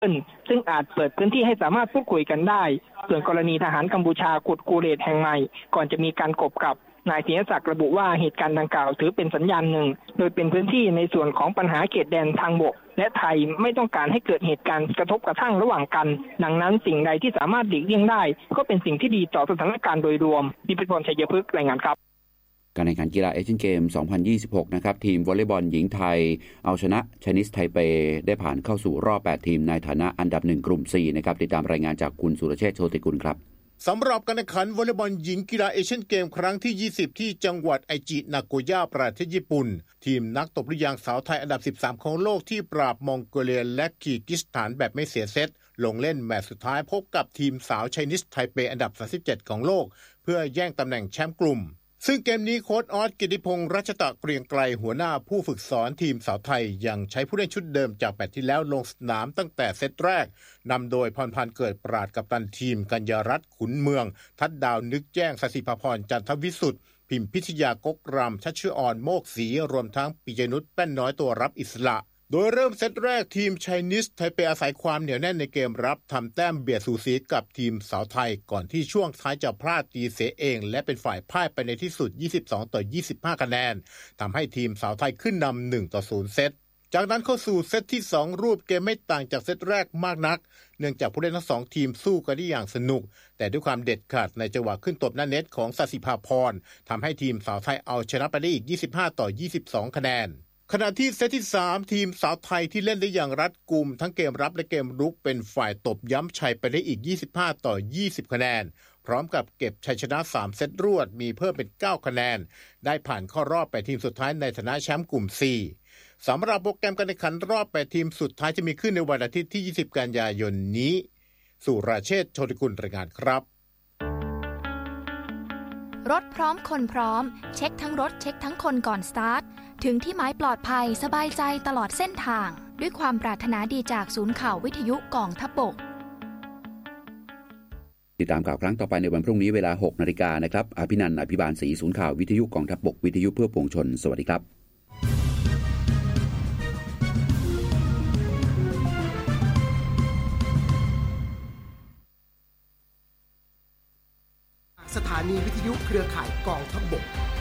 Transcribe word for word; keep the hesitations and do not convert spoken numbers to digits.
ขึ้นซึ่งอาจเปิดพื้นที่ให้สามารถพูดคุยกันได้ส่วนกรณีทหารกัมพูชาขุดกูเรตแห่งใหม่ก่อนจะมีการกบกับนายศิรศักดิ์ระบุว่าเหตุการณ์ดังกล่าวถือเป็นสัญญาณหนึ่งโดยเป็นพื้นที่ในส่วนของปัญหาเขตแดนทางบกและไทยไม่ต้องการให้เกิดเหตุการณ์กระทบกระทั่งระหว่างกันดังนั้นสิ่งใดที่สามารถหลีกเลี่ยงได้ก็เป็นสิ่งที่ดีต่อสถานการณ์โดยรวมดิพิพล ชัยพฤกษ์รายงานครับการแข่งขันกีฬาเอเชียนเกม สองพันยี่สิบหก นะครับทีมวอลเลย์บอลหญิงไทยเอาชนะไชนีสไทเปได้ผ่านเข้าสู่รอบแปดทีมในฐานะอันดับหนึ่งกลุ่ม สี่ นะครับติดตามรายงานจากคุณสุรเชษฐ์โชติกุลครับสำหรับการแข่งขันวอลเลย์บอลหญิงกีฬาเอเชียนเกมครั้งที่ยี่สิบที่จังหวัดไอจินาโกย่าประเทศญี่ปุ่นทีมนักตบลูกยางสาวไทยอันดับสิบสามของโลกที่ปราบมองโกเลียและคีร์กิสถานแบบไม่เสียเซตลงเล่นแมตช์สุดท้ายพบกับทีมสาวไชนีสไทเปอันดับสามสิบเจ็ดของโลกเพื่อแย่งตำแหน่งแชมป์กลุ่มซึ่งเกมนี้โค้ชออสกิติพงษ์รัชตะเกรียงไกรหัวหน้าผู้ฝึกสอนทีมสาวไทยยังใช้ผู้เล่นชุดเดิมจากแมตช์ที่แล้วลงสนามตั้งแต่เซตแรกนำโดยพรพันธ์เกิดปราดกัปตันทีมกัญญารัตน์ขุนเมืองทัดดาวนึกแจ้งสศิภพรจันทวิสุทธิ์พิมพิชยากกรำชัชชื่ออ่อนโมกศรีรวมทั้งปิยนุชแป้นน้อยตัวรับอิสระโดยเริ่มเซตแรกทีมไชนีสไทเปอาศัยความเหนียวแน่นในเกมรับทำแต้มเบียดสูสีกับทีมสาวไทยก่อนที่ช่วงท้ายจะพลาดตีเสียเองและเป็นฝ่ายพ่ายไปในที่สุดยี่สิบสองต่อยี่สิบห้าคะแนนทำให้ทีมสาวไทยขึ้นนำหนึ่งต่อศูนย์เซตจากนั้นเข้าสู่เซตที่สองรูปเกมไม่ต่างจากเซตแรกมากนักเนื่องจากผู้เล่นทั้งสองทีมสู้กันได้อย่างสนุกแต่ด้วยความเด็ดขาดในจังหวะขึ้นตบหน้าเน็ตของสศิภาพรทำให้ทีมสาวไทยเอาชนะไปได้อีกยี่สิบห้าต่อยี่สิบสองคะแนนขณะที่เซตที่สามทีมสาวไทยที่เล่นได้อย่างรัดกุมทั้งเกมรับและเกมรุกเป็นฝ่ายตบย้ำชัยไปได้อีกยี่สิบห้าต่อยี่สิบคะแนนพร้อมกับเก็บชัยชนะสามเซตรวดมีเพิ่มเป็นเก้าคะแนนได้ผ่านเข้ารอบแปดทีมสุดท้ายในฐานะแชมป์กลุ่ม สี่ สำหรับโปรแกรมการแข่งขันรอบแปดทีมสุดท้ายจะมีขึ้นในวันอาทิตย์ที่ยี่สิบกันยายนนี้สุรเชษฐ์ โชติกุลรายงานครับรถพร้อมคนพร้อมเช็คทั้งรถเช็คทั้งคนก่อนสตาร์ทถึงที่หมายปลอดภัยสบายใจตลอดเส้นทางด้วยความปรารถนาดีจากศูนย์ข่าววิทยุกองทัพบกติดตามข่าวครั้งต่อไปในวันพรุ่งนี้เวลา หกนาฬิกา นะครับอภินันท์ อภิบาลศรีศูนย์ข่าววิทยุกองทัพบกวิทยุเพื่อปวงชนสวัสดีครับสถานีวิทยุเครือข่ายกองทัพบก